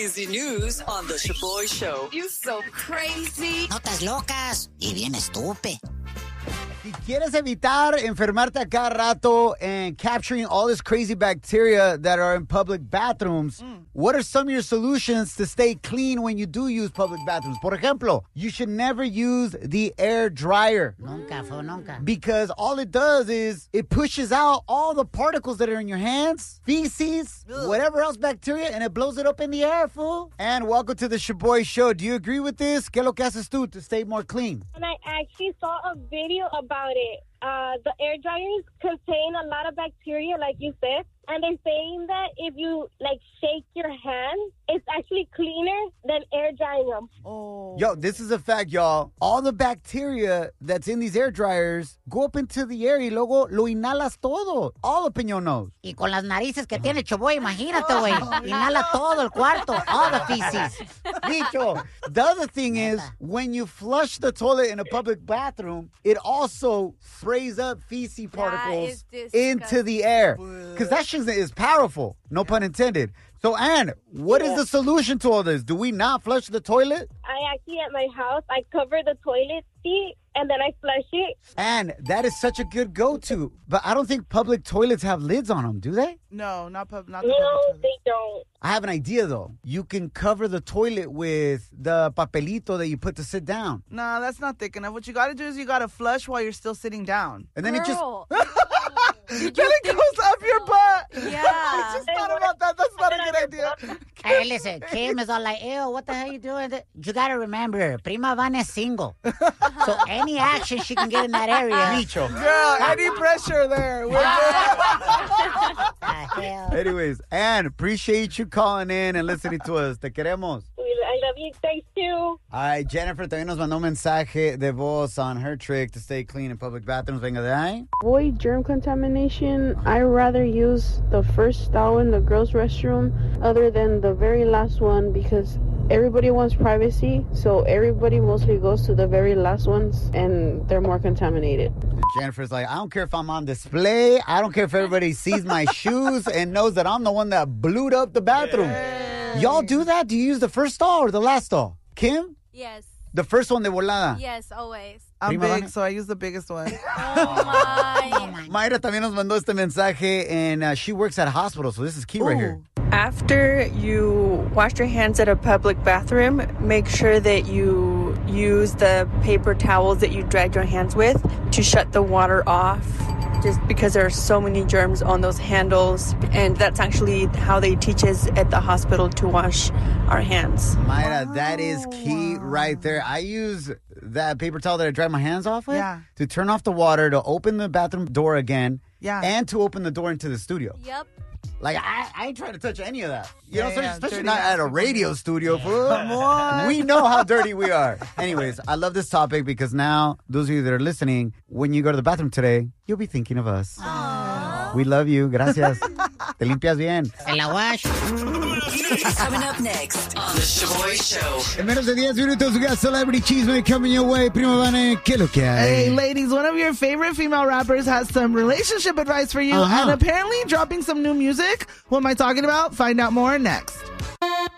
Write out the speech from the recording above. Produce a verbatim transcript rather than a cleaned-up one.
crazy news on The Shaboy Show. You so crazy. Notas locas y bien estúpido. Si quieres evitar enfermarte a cada rato and capturing all this crazy bacteria that are in public bathrooms, mm. what are some of your solutions to stay clean when you do use public bathrooms? Por ejemplo, you should never use the air dryer. Nunca, fo, nunca. Because all it does is it pushes out all the particles that are in your hands, feces, Ugh. whatever else bacteria, and it blows it up in the air, fool. And welcome to the Shaboy Show. Do you agree with this? ¿Qué es lo que haces tú to stay more clean? And I actually saw a video about it. Uh, the air dryers contain a lot of bacteria, like you said. And they're saying that if you, like, shake your hand, it's actually cleaner than air drying them. Oh. Yo, this is a fact, y'all. All the bacteria that's in these air dryers go up into the air y luego lo inhalas todo. All up in your nose. Y con las narices que tiene Choboy, imagínate, güey. Inhala todo el cuarto, all the feces. Bicho. The other thing is, when you flush the toilet in a public bathroom, it also sprays up feces particles into the air. Because that shit is powerful. No pun intended. So, Ann, what yeah. is the solution to all this? Do we not flush the toilet? I actually, at my house, I cover the toilet seat and then I flush it. And that is such a good go-to. But I don't think public toilets have lids on them, do they? No, not, pub- not the no, public toilet. No, they don't. I have an idea, though. You can cover the toilet with the papelito that you put to sit down. No, that's not thick enough. What you got to do is you got to flush while you're still sitting down. And then Girl. it just... Then it goes up your butt. Yeah. I just thought about that. That's not a good idea. Hey, listen, Kim is all like, ew, what the hell are you doing? You got to remember, Prima Vana is single. So any action she can get in that area. Micho. Girl, any pressure there. We're good. Anyways, Ann, appreciate you calling in and listening to us. Te queremos. I love you. Thanks, too. All right, Jennifer también nos mandó un mensaje de voz on her trick to stay clean in public bathrooms. Venga de ahí. Avoid germ contamination. I rather use the first stall in the girls' restroom other than the very last one because everybody wants privacy, so everybody mostly goes to the very last ones, and they're more contaminated. Jennifer's like, I don't care if I'm on display. I don't care if everybody sees my shoes and knows that I'm the one that blew up the bathroom. Yeah. Y'all do that? Do you use the first stall or the last stall? Kim? Yes. The first one de volada? Yes, always. I'm Prima big, Vana? so I use the biggest one. Oh, my. Mayra también nos mandó este mensaje, and uh, she works at a hospital, so this is key Ooh. right here. After you wash your hands at a public bathroom, make sure that you use the paper towels that you dried your hands with to shut the water off, just because there are so many germs on those handles. And that's actually how they teach us at the hospital to wash our hands. Mayra, oh, that is key wow. right there. I use that paper towel that I dry my hands off with yeah. to turn off the water, to open the bathroom door again, yeah. and to open the door into the studio. Yep. Like, I, I ain't trying to touch any of that. You yeah, know, yeah, especially not at a radio studio. Yeah. Fool. Come on. We know how dirty we are. Anyways, I love this topic because now, those of you that are listening, when you go to the bathroom today, you'll be thinking of us. Aww. We love you. Gracias. Te limpias bien. En la wash. Coming up next on The Shaboy Show. En menos de diez minutos, we got Celebrity Cheeseman coming your way. Prima Vana, ¿qué lo que hay? Hey, ladies, one of your favorite female rappers has some relationship advice for you uh-huh. and apparently dropping some new music. What am I talking about? Find out more next.